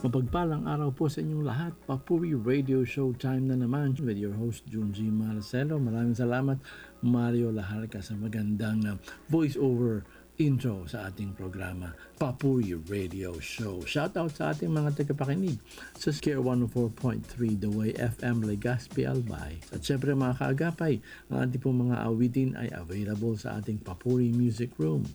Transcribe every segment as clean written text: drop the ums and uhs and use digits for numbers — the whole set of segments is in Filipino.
Mapagpalang araw po sa inyong lahat. Papuri Radio Show time na naman with your host Junji Marcelo. Maraming salamat Mario Laharca sa magandang voice-over intro sa ating programa, Papuri Radio Show. Shoutout sa ating mga tagapakinig sa Scare 104.3 The Way FM Legazpi Albay. At syempre mga kaagapay, ang ating pong mga awitin ay available sa ating Papuri Music Room,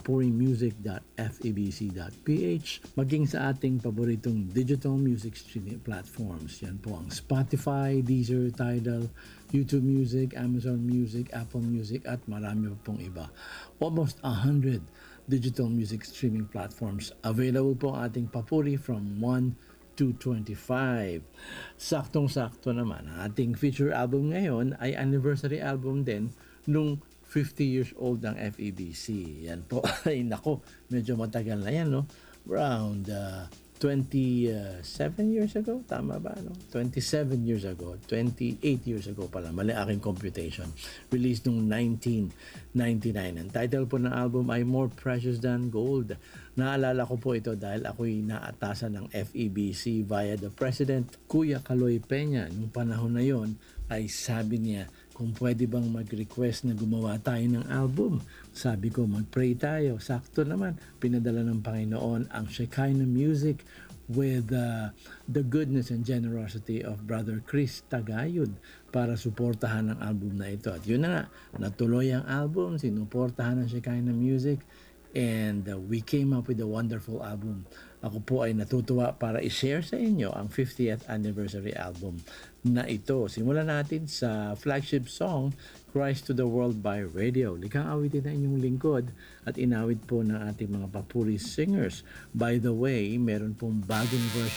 papurimusic.febc.ph, maging sa ating paboritong digital music streaming platforms. Yan po ang Spotify, Deezer, Tidal, YouTube Music, Amazon Music, Apple Music at marami pa pong iba. Almost 100 digital music streaming platforms. Available po ang ating Papuri from 1 to 25. Saktong-sakto naman, ang ating feature album ngayon ay anniversary album din nung 50 years old ang FEBC. Yan po. Ay nako, medyo matagal na yan, no? Around 27 years ago, tama ba? No? 27 years ago, 28 years ago pala, mali aking computation. Released noong 1999. Ang title po ng album ay More Precious Than Gold. Naalala ko po ito dahil ako'y naatasan ng FEBC via the President, Kuya Kaloy Peña. Nung panahon na yon ay sabi niya, kung pwede bang mag-request na gumawa tayo ng album. Sabi ko, mag-pray tayo. Sakto naman, pinadala ng Panginoon ang Shekinah Music with the goodness and generosity of Brother Chris Tagayud para suportahan ang album na ito. At yun na nga, natuloy ang album, sinuportahan ng Shekinah Music, and we came up with a wonderful album. Ako po ay natutuwa para i-share sa inyo ang 50th anniversary album na ito. Simulan natin sa flagship song, Christ to the World by Radio. Likhang awitin na inyong lingkod at inawit po ng ating mga papuri singers. By the way, meron pong bagong version